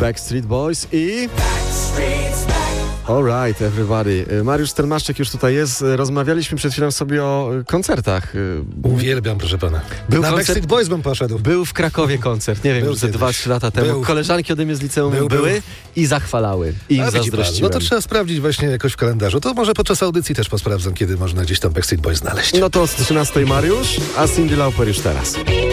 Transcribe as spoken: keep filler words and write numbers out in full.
Backstreet Boys i... Alright, everybody. Mariusz Stelmaszczyk już tutaj jest. Rozmawialiśmy przed chwilą sobie o koncertach. Uwielbiam, proszę pana. Był Na koncert... Backstreet Boys bym poszedł. Był w Krakowie koncert, nie wiem, już ze dwa trzy lata temu. Był. Koleżanki ode mnie z liceum Był, były był. i zachwalały. I im A, widzi pan, zazdrościłem. no to trzeba sprawdzić właśnie jakoś w kalendarzu. To może podczas audycji też posprawdzam, kiedy można gdzieś tam Backstreet Boys znaleźć. No to o trzynastej Mariusz, a Cyndi Lauper już teraz.